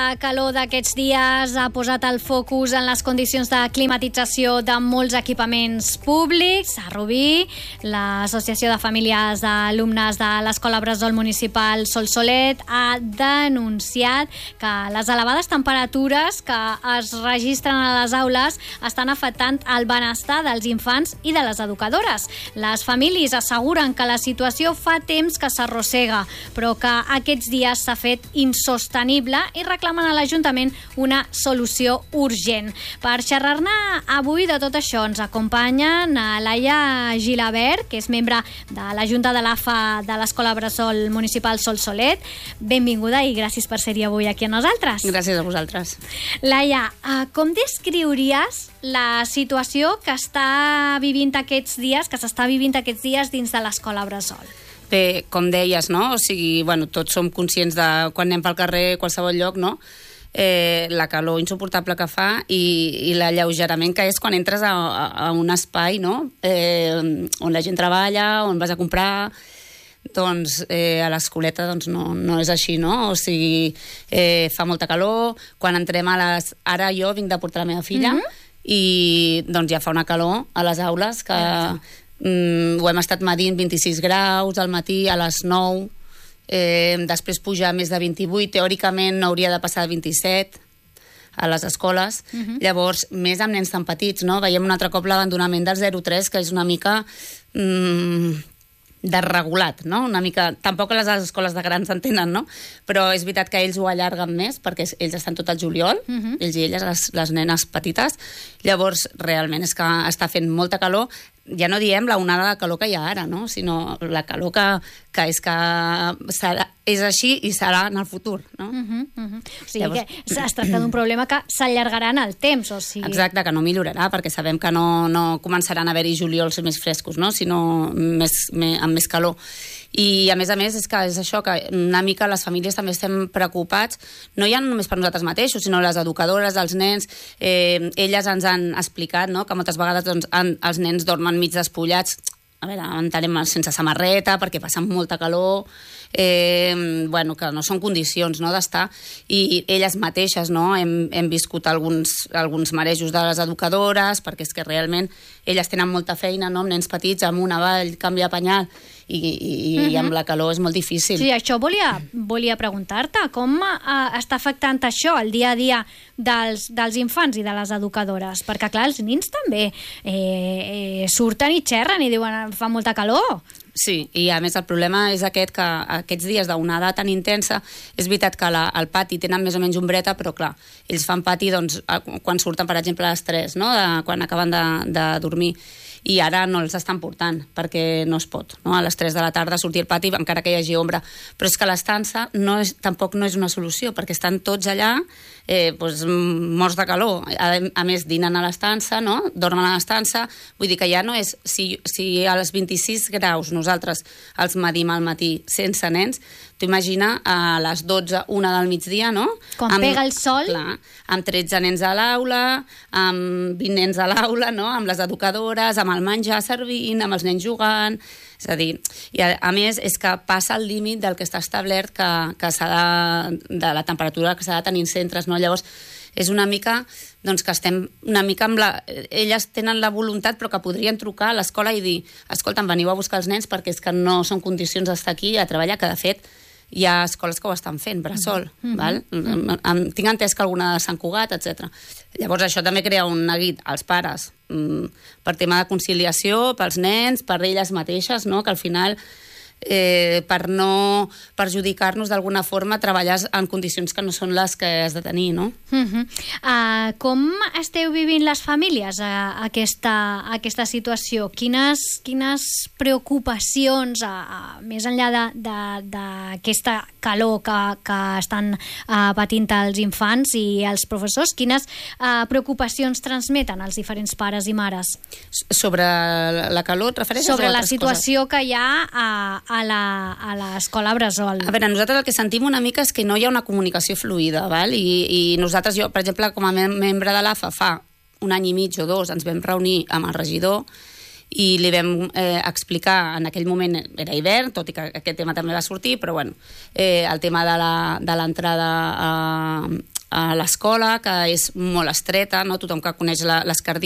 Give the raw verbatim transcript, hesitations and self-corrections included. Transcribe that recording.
La calor d'aquests dies ha posat el focus en les condicions de climatització de molts equipaments públics. A Rubí, l'Associació de Famílies d'Alumnes de l'Escola Bressol Municipal Solsolet ha denunciat que les elevades temperatures que es registren a les aules estan afectant el benestar dels infants i de les educadores. Les famílies asseguren que la situació fa temps que s'arrossega, però que aquests dies s'ha fet insostenible i reclamen a l'Ajuntament una solució urgent. Per xerrar-ne avui de tot això ens acompanyen Laia Gilabert, que és membre de la Junta de l'A F A de l'Escola Bressol Municipal Solsolet. Benvinguda i gràcies per ser-hi avui aquí amb nosaltres. Gràcies a vosaltres. Laia, com descriuries la situació que està vivint aquests dies, que s'està vivint aquests dies dins de l'Escola Bressol? Bé, com deies, no? O sigui, bueno, tots som conscients de quan anem pel carrer, qualsevol lloc, no? Eh, la calor insuportable que fa i, i l'alleugerament que és quan entres a, a, a un espai, no? Eh, on la gent treballa, on vas a comprar. Doncs eh, a l'escoleta doncs, no, no és així, no? O sigui, eh, fa molta calor. Quan entrem a les... Ara jo vinc de portar la meva filla mm-hmm. i doncs ja fa una calor a les aules que... Mm-hmm. Mm, ho hem estat medint vint-i-sis graus al matí, a les nou, eh, després puja a més de vint-i-vuit, teòricament no hauria de passar de vint-i-set a les escoles. Uh-huh. Llavors, més amb nens tan petits, no? Veiem un altre cop l'abandonament del zero tres, que és una mica mm, desregulat, no? Una mica... Tampoc les escoles de grans entenen, no? Però és veritat que ells ho allarguen més, perquè ells estan tot el juliol, uh-huh. ells i elles, les, les nenes petites. Llavors, realment és que està fent molta calor. Ja no diem la onada de calor que hi ha ara, no? Sinó la calor que, que és que serà, és així i serà en el futur, no? Uh-huh, uh-huh. O sigui Llavors... que es tracta d'un problema que s'allargarà en el temps, o sigui... Exacte, que no millorarà, perquè sabem que no, no començaran a haver-hi juliols més frescos, no? Sinó més, més, amb més calor. I a més a més és que és això, que una mica les famílies també estem preocupats, no ja només per nosaltres mateixos, sinó les educadores, els nens, eh, elles ens han explicat, no?, que moltes vegades doncs, han, els nens dormen mig despullats, a veure, entenem sense samarreta perquè passen molta calor, eh, bueno, que no són condicions, no?, d'estar, i elles mateixes, no?, hem, hem viscut alguns, alguns marejos de les educadores, perquè és que realment elles tenen molta feina, no?, amb nens petits, amunt, avall, canviar panyal, i, i, mm-hmm. i amb la calor és molt difícil. Sí, això volia, volia preguntar-te, com eh, està afectant això el dia a dia dels, dels infants i de les educadores? Perquè, clar, els nins també eh, eh, surten i xerren i diuen fa molta calor. Sí, i a més el problema és aquest, que aquests dies d'onada tan intensa, és veritat que la, al pati tenen més o menys ombreta, però clar, ells fan pati doncs, quan surten, per exemple, a les tres, no?, de, quan acaben de, de dormir, i ara no els estan portant, perquè no es pot, no?, a les tres de la tarda sortir al pati encara que hi hagi ombra, però és que l'estança no és, tampoc no és una solució, perquè estan tots allà eh, doncs, morts de calor, a, a més dinen a l'estança, no?, dormen a l'estança, vull dir que ja no és, si, si a les vint-i-sis graus nosaltres els medim al matí sense nens, t'ho imagina a les dotze, una del migdia, no? Quan amb, pega el sol. Clar, amb tretze nens a l'aula, amb vint nens a l'aula, no?, amb les educadores, amb el menjar servint, amb els nens jugant... És a dir, i a, a més és que passa el límit del que està establert que, que s'ha de, de la temperatura que s'ha de tenir en centres, no? Llavors, és una mica, doncs que estem una mica amb la... Elles tenen la voluntat, però que podrien trucar a l'escola i dir, escolta'm, veniu a buscar els nens perquè és que no són condicions d'estar aquí a treballar, que de fet hi ha escoles que ho estan fent, Bressol, mm-hmm. val? Mm-hmm. Tinc entès que alguna de Sant Cugat, etcètera. Llavors això també crea un neguit als pares, mm, per tema de conciliació, pels nens, per elles mateixes, no?, que al final... Eh, per no perjudicar-nos d'alguna forma, treballar en condicions que no són les que has de tenir, no? Uh-huh. Uh, com esteu vivint les famílies uh, aquesta, aquesta situació? Quines, quines preocupacions, uh, uh, més enllà d'aquesta calor que, que estan uh, patint els infants i els professors, quines uh, preocupacions transmeten els diferents pares i mares? Sobre la calor, et refereixes? Sobre la situació coses? Que hi ha a a la, a l'escola Bressol. A veure, nosaltres el que sentim una mica és que no hi ha una comunicació fluida, val? I, i nosaltres, jo, per exemple, com a mem membre de l'A F A, fa un any i mig o dos ens vam reunir amb el regidor i li vam eh, explicar, en aquell moment era hivern, tot i que aquest tema també va sortir, però bueno, eh, el tema de l'entrada a, a l'escola, que és molt estreta, no? Tothom que coneix l'Escardí